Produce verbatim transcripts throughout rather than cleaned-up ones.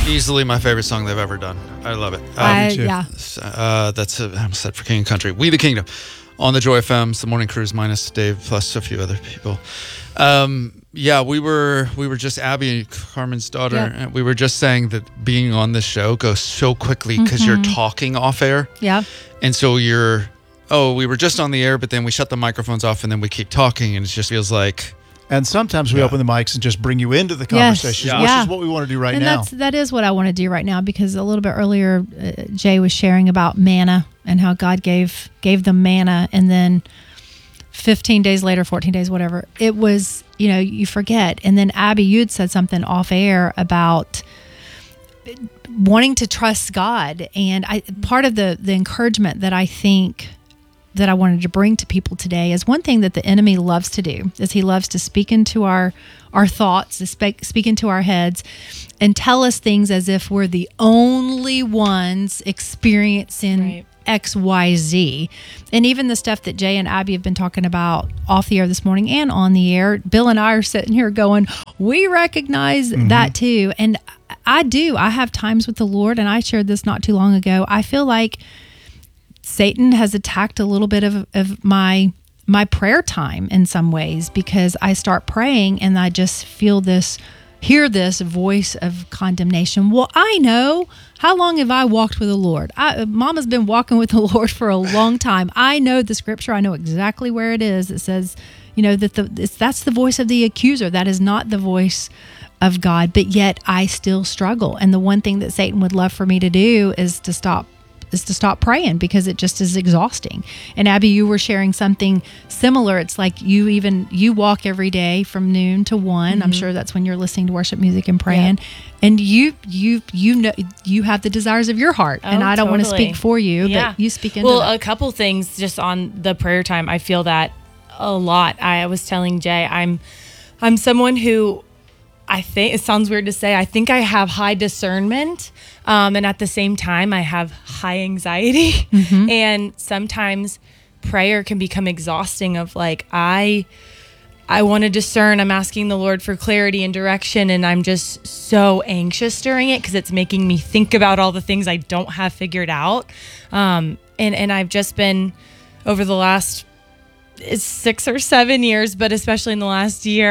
Easily my favorite song they've ever done. I love it. Um, I, yeah. Uh, that's a, I'm set for King and Country. We the Kingdom on the Joy F M. It's the Morning Cruise minus Dave plus a few other people. Um, yeah, we were we were just Abby, Carmen's daughter. Yep. And we were just saying that being on this show goes so quickly because mm-hmm. you're talking off air. Yeah. And so you're, oh, we were just on the air, but then we shut the microphones off and then we keep talking, and it just feels like. And sometimes we yeah. open the mics and just bring you into the Yes. conversation, Yeah. which Yeah. is what we want to do right and now. that's that is what I want to do right now, because a little bit earlier uh, Jay was sharing about manna and how God gave gave them manna, and then fifteen days later, fourteen days, whatever, it was, you know, you forget. And then Abby, you had said something off air about wanting to trust God, and I part of the the encouragement that I think that I wanted to bring to people today is one thing that the enemy loves to do is he loves to speak into our our thoughts, to speak, speak into our heads and tell us things as if we're the only ones experiencing Right. X, Y, Z. And even the stuff that Jay and Abby have been talking about off the air this morning and on the air, Bill and I are sitting here going, we recognize Mm-hmm. that too. And I do. I have times with the Lord, and I shared this not too long ago. I feel like Satan has attacked a little bit of, of my my prayer time in some ways, because I start praying and I just feel this, hear this voice of condemnation. Well, I know. How long have I walked with the Lord? I, Mama's been walking with the Lord for a long time. I know the scripture. I know exactly where it is. It says, you know, that the it's, that's the voice of the accuser. That is not the voice of God. But yet I still struggle. And the one thing that Satan would love for me to do is to stop is to stop praying, because it just is exhausting. And Abby, you were sharing something similar. It's like you even you walk every day from noon to one. Mm-hmm. I'm sure that's when you're listening to worship music and praying. Yeah. And you you you know you have the desires of your heart. Oh, and I don't totally. want to speak for you, yeah. but you speak into well, that. a couple things just on the prayer time. I feel that a lot. I was telling Jay, I'm I'm someone who, I think it sounds weird to say, I think I have high discernment, um, and at the same time I have high anxiety. Mm-hmm. And sometimes prayer can become exhausting of like, I I want to discern, I'm asking the Lord for clarity and direction, and I'm just so anxious during it because it's making me think about all the things I don't have figured out. Um, and, and I've just been, over the last it's six or seven years, but especially in the last year,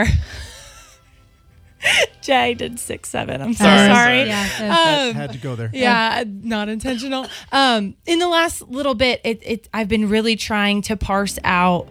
Jay did six, seven. I'm so Uh, sorry. Yeah. Um, Had, had to go there. yeah, not intentional. Um, in the last little bit, it, it I've been really trying to parse out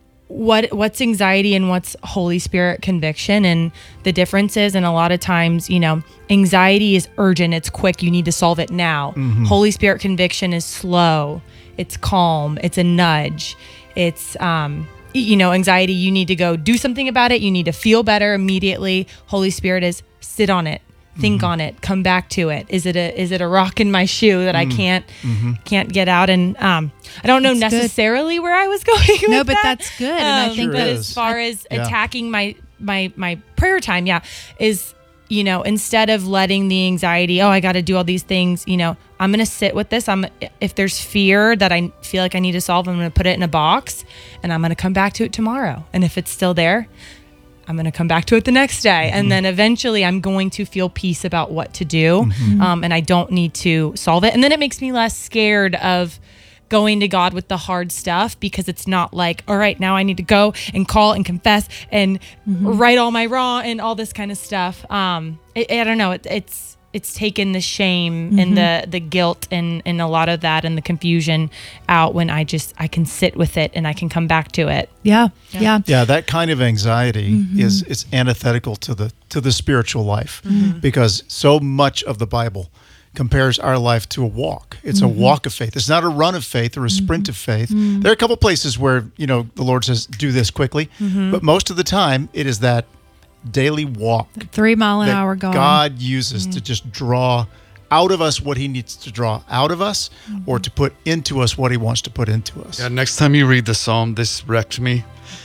what what's anxiety and what's Holy Spirit conviction and the differences. And a lot of times, you know, anxiety is urgent, it's quick, you need to solve it now. Mm-hmm. Holy Spirit conviction is slow, it's calm, it's a nudge. It's um you know, anxiety, you need to go do something about it. You need to feel better immediately. Holy Spirit is sit on it, think mm-hmm. on it, come back to it. Is it a is it a rock in my shoe that mm-hmm. I can't mm-hmm. can't get out? And um, I don't know that's necessarily good. Where I was going with No, but that. that's good. Um, and I think but that as far as yeah. attacking my my my prayer time, yeah, is, you know, instead of letting the anxiety, oh, I got to do all these things, you know, I'm going to sit with this. I'm if there's fear that I feel like I need to solve, I'm going to put it in a box and I'm going to come back to it tomorrow. And if it's still there, I'm going to come back to it the next day. Mm-hmm. And then eventually I'm going to feel peace about what to do. Mm-hmm. Um, and I don't need to solve it. And then it makes me less scared of going to God with the hard stuff, because it's not like, all right, now I need to go and call and confess and mm-hmm. right all my wrong and all this kind of stuff. Um, it, I don't know. It, it's, it's taken the shame mm-hmm. and the, the guilt and, and a lot of that and the confusion out when I just, I can sit with it and I can come back to it. Yeah. Yeah. Yeah. Yeah, that kind of anxiety Mm-hmm. is is antithetical to the to the spiritual life, Mm-hmm. because so much of the Bible compares our life to a walk. It's Mm-hmm. a walk of faith. It's not a run of faith or a sprint Mm-hmm. of faith. Mm-hmm. There are a couple places where, you know, the Lord says, do this quickly. Mm-hmm. But most of the time, it is that daily walk Three mile an that hour going. God uses Mm-hmm. to just draw out of us what he needs to draw out of us, Mm-hmm. or to put into us what he wants to put into us. Yeah, next time you read the psalm, this wrecked me.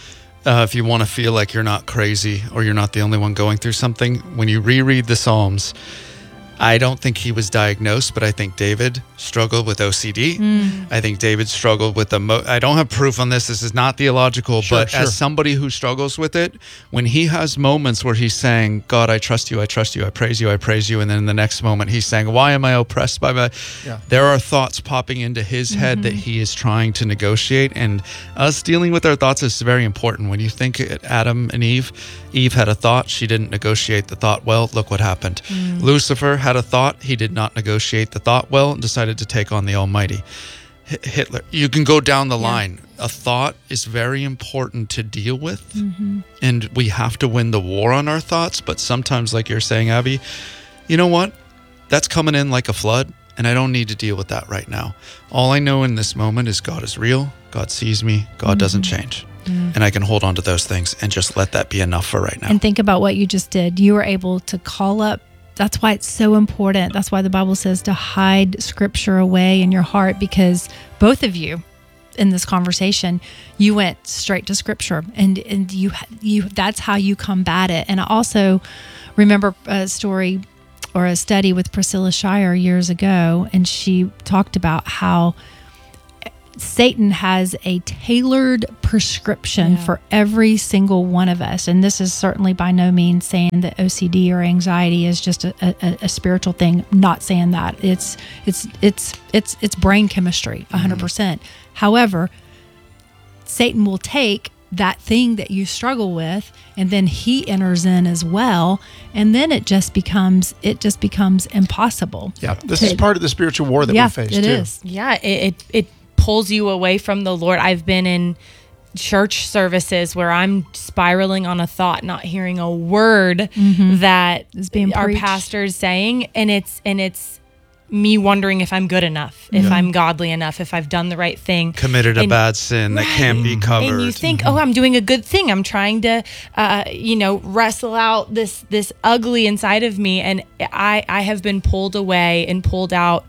Uh, if you want to feel like you're not crazy or you're not the only one going through something, when you reread the Psalms, I don't think he was diagnosed, but I think David struggled with O C D. Mm. I think David struggled with the. Emo- I don't have proof on this. This is not theological, Sure, but sure. as somebody who struggles with it, when he has moments where he's saying, "God, I trust you, I trust you, I praise you, I praise you," and then in the next moment he's saying, "Why am I oppressed by my?" Yeah. There are thoughts popping into his head that he is trying to negotiate, and us dealing with our thoughts is very important. When you think at Adam and Eve, Eve had a thought, she didn't negotiate the thought well. Look what happened. Lucifer had a thought, he did not negotiate the thought well, and decided to take on the Almighty. H- Hitler. You can go down the line. A thought is very important to deal with, and we have to win the war on our thoughts. But sometimes, like you're saying, Abby, you know what? That's coming in like a flood, and I don't need to deal with that right now. All I know in this moment is God is real, God sees me, God doesn't change. And I can hold on to those things and just let that be enough for right now. And think about what you just did. You were able to call up. That's why it's so important. That's why the Bible says to hide scripture away in your heart, because both of you in this conversation, you went straight to scripture, and, and you, you, that's how you combat it. And I also remember a story or a study with Priscilla Shire years ago, and she talked about how Satan has a tailored prescription Yeah. for every single one of us. And this is certainly by no means saying that O C D or anxiety is just a, a, a spiritual thing. I'm not saying that. It's it's it's it's it's brain chemistry, one hundred percent. However, Satan will take that thing that you struggle with, and then he enters in as well, and then it just becomes it just becomes impossible. Yeah, this to- is part of the spiritual war that yeah, we face it too. is. Yeah, it, it it pulls you away from the Lord. I've been in church services where I'm spiraling on a thought, not hearing a word that Is being our preached. pastor's saying, and it's and it's me wondering if I'm good enough, if I'm godly enough, if I've done the right thing. Committed a And- bad sin that can't be covered. And you think, oh, I'm doing a good thing. I'm trying to, uh, you know, wrestle out this this ugly inside of me, and I I have been pulled away and pulled out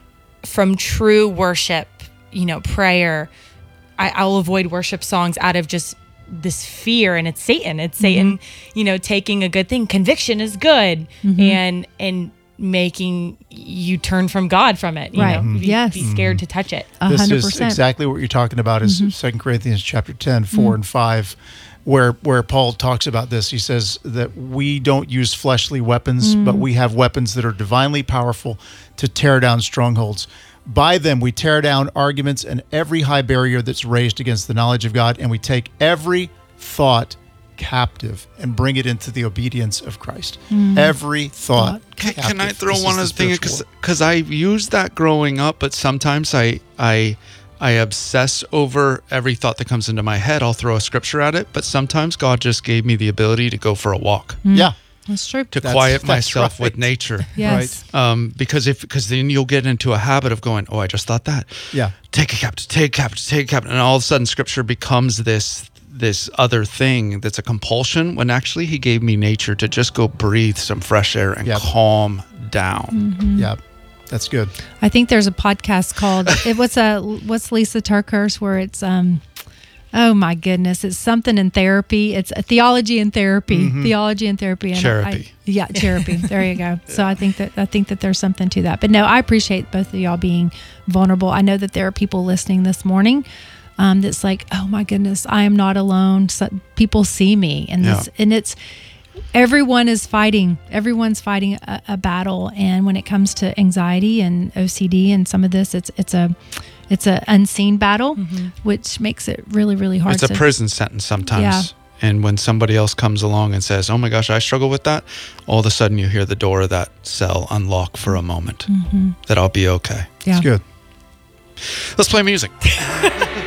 from true worship. You know, prayer. I, I'll avoid worship songs out of just this fear, and it's Satan. It's Satan. You know, taking a good thing. Conviction is good, and and making you turn from God from it. You Right. know, be, Yes. be scared to touch it. A This hundred is percent. exactly what you're talking about is Second Corinthians chapter ten, four and five, where where Paul talks about this. He says that we don't use fleshly weapons, but we have weapons that are divinely powerful to tear down strongholds. By them we tear down arguments and every high barrier that's raised against the knowledge of God, and we take every thought captive and bring it into the obedience of Christ. Every thought. Can, captive. can I throw This is one the other thing? spiritual war. Because I used that growing up, but sometimes I I I obsess over every thought that comes into my head. I'll throw a scripture at it, but sometimes God just gave me the ability to go for a walk, Yeah. That's true. to That's- quiet that's myself with right. nature. Yes. Um, because if because then you'll get into a habit of going, oh, I just thought that. Yeah. Take a captive, take a captive, take a captive, and all of a sudden, Scripture becomes this this other thing that's a compulsion. When actually, He gave me nature to just go breathe some fresh air and Yep. calm down. Yeah. That's good. I think there's a podcast called it, what's a what's Lisa Turkhurst where it's um oh my goodness, it's something in therapy. It's a theology and therapy, theology and therapy. And Therapy. I, yeah, therapy. There you go. So I think that I think that there's something to that. But no, I appreciate both of y'all being vulnerable. I know that there are people listening this morning um, that's like, oh my goodness, I am not alone. So people see me, and this, Yeah. and it's. Everyone is fighting. Everyone's fighting a, a battle, and when it comes to anxiety and O C D and some of this, it's it's a it's a unseen battle, which makes it really really hard. It's a to, prison sentence sometimes. Yeah. And when somebody else comes along and says, oh my gosh, I struggle with that, all of a sudden you hear the door of that cell unlock for a moment, that I'll be okay. Yeah. It's good. Let's play music.